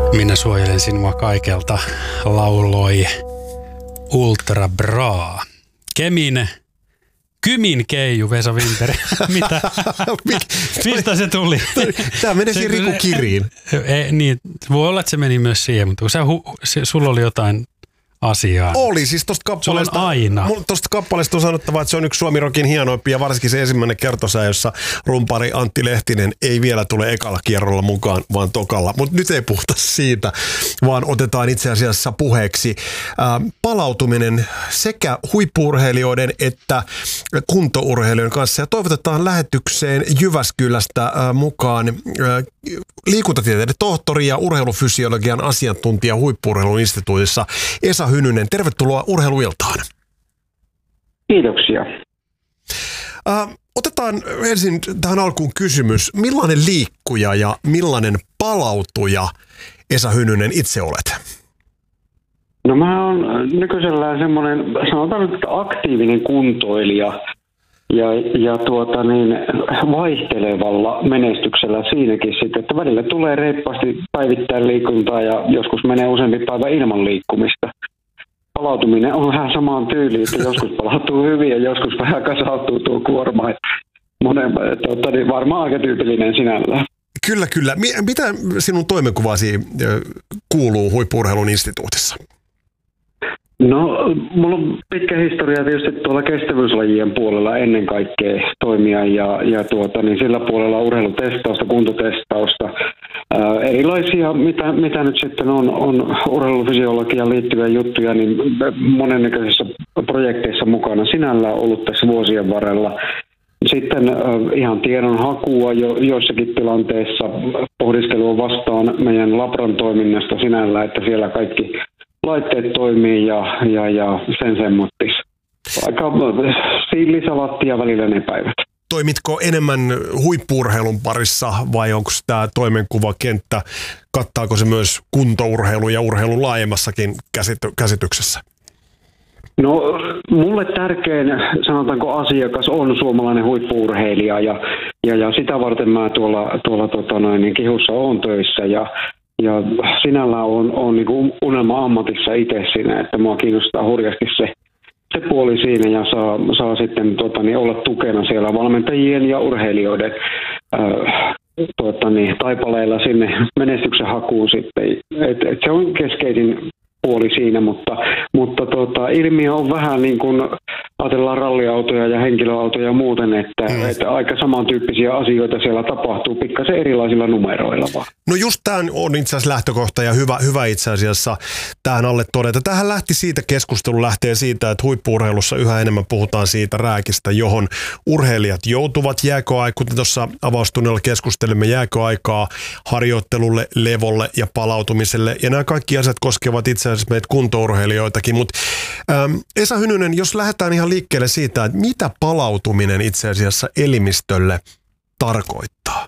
Minä suojelen sinua kaikelta, lauloi Ultra Bra. Kymin keiju, Vesa Winteri. Mitä? Mistä se tuli? Tämä menisi Riku Kiriin. Niin, voi olla, että se meni myös siihen, mutta sulla oli jotain asiaa. Oli siis tosta kappaleesta. Sulla on aina. Tosta kappaleesta on sanottava, että se on yksi Suomi Rockin hienoimpia, varsinkin se ensimmäinen kertosäe, jossa rumpari Antti Lehtinen ei vielä tule ekalla kierrolla mukaan, vaan tokalla. Mutta nyt ei puhuta siitä, vaan otetaan itse asiassa puheeksi palautuminen sekä huippu-urheilijoiden että kuntourheilijoiden kanssa. Ja toivotetaan lähetykseen Jyväskylästä mukaan liikuntatieteiden tohtori ja urheilufysiologian asiantuntija Huippu-urheilun instituutissa Esa Hynynen. Tervetuloa Urheiluiltaan. Kiitoksia. Otetaan ensin tähän alkuun kysymys. Millainen liikkuja ja millainen palautuja Esa Hynynen itse olet? No mä oon nykyisellään semmoinen, sanotaan nyt aktiivinen kuntoilija ja vaihtelevalla menestyksellä siinäkin sitten, että välillä tulee reippaasti päivittäin liikuntaa ja joskus menee useampi päivä ilman liikkumista. Palautuminen on vähän samaan tyyliin, että joskus palautuu hyvin ja joskus vähän kasautuu tuo kuorma. Varmaan aika tyypillinen sinällään. Kyllä. Mitä sinun toimenkuvasi kuuluu Huippu-urheilun instituutissa? No, mulla on pitkä historia tietysti tuolla kestävyyslajien puolella ennen kaikkea toimia ja sillä puolella urheilutestausta, kuntotestausta, erilaisia, mitä nyt sitten on urheilufysiologiaan liittyviä juttuja, niin monennäköisissä projekteissa mukana sinällään ollut tässä vuosien varrella. Sitten ihan tiedon hakua joissakin tilanteissa pohdiskelua vastaan meidän labran toiminnasta sinällään, että siellä kaikki laitteet toimii ja sen semmoittis. Aika lisälattia välillä ne päivät. Toimitko enemmän huippu-urheilun parissa vai onko tämä toimenkuvakenttä, kattaako se myös kuntourheilu ja urheilun laajemmassakin käsityksessä? No mulle tärkein, sanotaanko asiakas, on suomalainen huippu-urheilija ja sitä varten mä tuolla Kihussa on töissä ja sinällään on niin unelma ammatissa itse siinä, että mua kiinnostaa hurjasti se puoli siinä ja saa sitten olla tukena siellä valmentajien ja urheilijoiden taipaleilla sinne menestyksen hakuun sitten. Et se on keskeisin puoli siinä, mutta ilmiö on vähän niin kuin ajatellaan ralliautoja ja henkilöautoja ja muuten, että aika samantyyppisiä asioita siellä tapahtuu pikkasen erilaisilla numeroilla vaan. No just tämä on itse asiassa lähtökohta ja hyvä itse asiassa tähän alle todeta. Tähän keskustelu lähtee siitä, että huippu-urheilussa yhä enemmän puhutaan siitä rääkistä, johon urheilijat joutuvat kuten tuossa avaustunnilla keskustelimme, jääköaikaa harjoittelulle, levolle ja palautumiselle. Ja nämä kaikki asiat koskevat itse asiassa meitä kuntourheilijoitakin, mutta Esa Hynynen, jos lähdetään ihan liikkeelle siitä, että mitä palautuminen itse asiassa elimistölle tarkoittaa?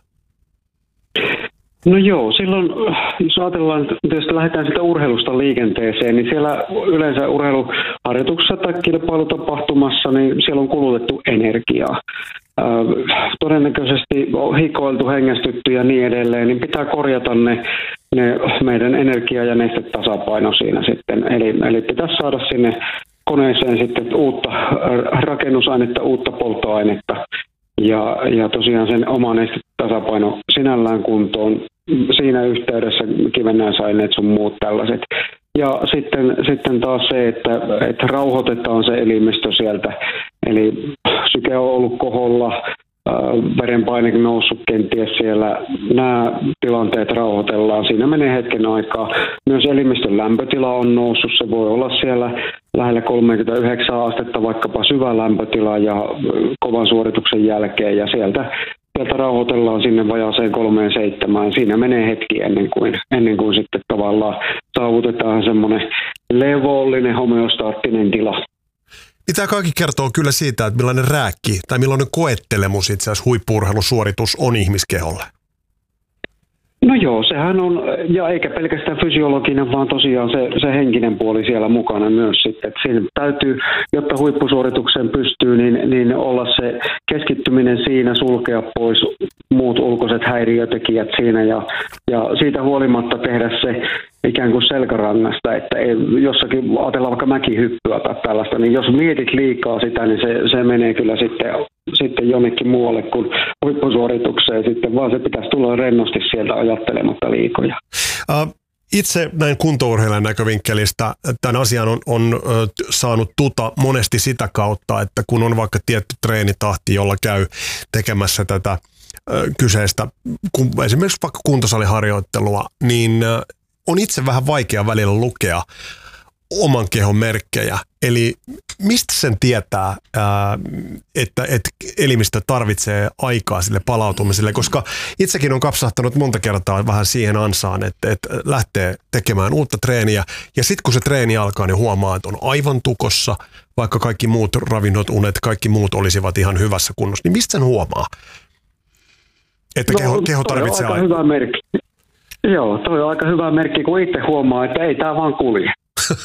No joo, silloin jos ajatellaan, että jos lähdetään sitä urheilusta liikenteeseen, niin siellä yleensä urheiluharjoituksessa tai kilpailutapahtumassa, niin siellä on kulutettu energiaa. Todennäköisesti on hikoiltu, hengästytty ja niin edelleen, niin pitää korjata ne meidän energia- ja nestetasapaino siinä sitten. Eli pitäisi saada sinne koneeseen sitten uutta rakennusainetta, uutta polttoainetta ja tosiaan sen oma nestetasapaino sinällään kuntoon. Siinä yhteydessä kivennäisaineet sun muut tällaiset. Ja sitten taas se, että rauhoitetaan se elimistö sieltä. Eli syke on ollut koholla, verenpaine noussut kenties siellä. Nämä tilanteet rauhoitellaan. Siinä menee hetken aikaa. Myös elimistön lämpötila on noussut. Se voi olla siellä lähellä 39 astetta, vaikkapa syvä lämpötila ja kovan suorituksen jälkeen. Ja sieltä rauhoitellaan sinne vajaaseen 37. Siinä menee hetki ennen kuin sitten tavallaan saavutetaan semmoinen levollinen homeostaattinen tila. Tämä kaikki kertoo kyllä siitä, että millainen rääkki tai millainen koettelemus itse asiassa huippu-urheilusuoritus on ihmiskeholle. No joo, sehän on, ja eikä pelkästään fysiologinen, vaan tosiaan se henkinen puoli siellä mukana myös sitten. Että siinä täytyy, jotta huippusuoritukseen pystyy, niin olla se keskittyminen siinä, sulkea pois muut ulkoiset häiriötekijät siinä ja siitä huolimatta tehdä se ikään kuin selkärangasta, että ei, jossakin ajatellaan vaikka mäkihyppyä tai tällaista, niin jos mietit liikaa sitä, niin se menee kyllä sitten jonnekin muualle kuin huippusuoritukseen sitten, vaan se pitäisi tulla rennosti sieltä ajattelematta liikoja. Itse näin kuntourheilijan näkövinkkelistä tämän asian on saanut monesti sitä kautta, että kun on vaikka tietty treenitahti, jolla käy tekemässä tätä kyseistä, esimerkiksi vaikka kuntosaliharjoittelua, niin on itse vähän vaikea välillä lukea oman kehon merkkejä. Eli mistä sen tietää, että elimistö tarvitsee aikaa sille palautumiselle, koska itsekin on kapsahtanut monta kertaa vähän siihen ansaan, että lähtee tekemään uutta treeniä ja sitten kun se treeni alkaa, niin huomaa, että on aivan tukossa, vaikka kaikki muut ravinnot, unet, kaikki muut olisivat ihan hyvässä kunnossa. Niin mistä sen huomaa, että keho tarvitsee aikaa? Hyvä merkki. Joo, toi on aika hyvä merkki, kun itse huomaa, että ei tämä vaan kulje.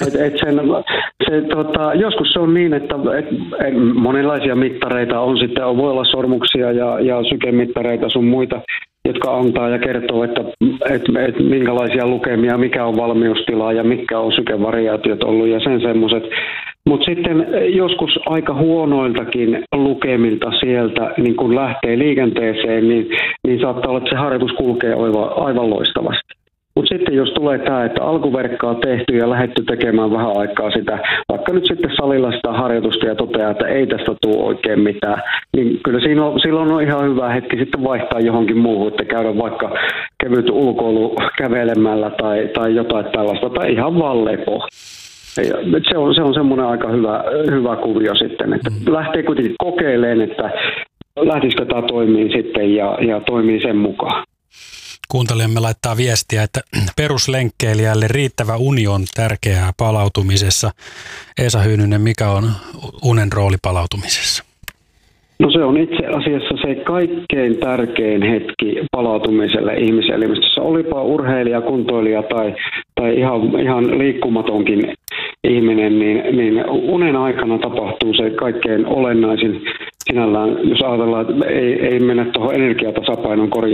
Joskus se on niin, että monenlaisia mittareita on sitten, voi olla sormuksia ja sykemittareita sun muita, jotka antaa ja kertoo, että minkälaisia lukemia, mikä on valmiustila ja mitkä on sykevariaatiot ollut ja sen semmoiset. Mutta sitten joskus aika huonoiltakin lukemilta sieltä, niin kun lähtee liikenteeseen, niin saattaa olla, että se harjoitus kulkee aivan loistavasti. Mutta sitten jos tulee tämä, että alkuverkkaa tehty ja lähdetty tekemään vähän aikaa sitä, vaikka nyt sitten salilla sitä harjoitusta ja toteaa, että ei tästä tule oikein mitään, niin kyllä silloin on ihan hyvä hetki sitten vaihtaa johonkin muuhun, että käydä vaikka kevyt ulkoilu kävelemällä tai jotain tällaista, tai ihan vaan lepo. Se on semmoinen aika hyvä kuvio sitten, että lähtee kuitenkin kokeilemaan, että lähtisikö tämä toimii sitten ja toimii sen mukaan. Kuuntelijamme laittaa viestiä, että peruslenkkeilijälle riittävä uni on tärkeää palautumisessa. Esa Hyynynen, mikä on unen rooli palautumisessa? No se on itse asiassa se kaikkein tärkein hetki palautumiselle ihmiselimistössä. Olipa urheilija, kuntoilija tai ihan liikkumatonkin ihminen, niin unen aikana tapahtuu se kaikkein olennaisin sinällään, jos ajatellaan, että ei mennä tuohon energiatasapainon korjaamiseen.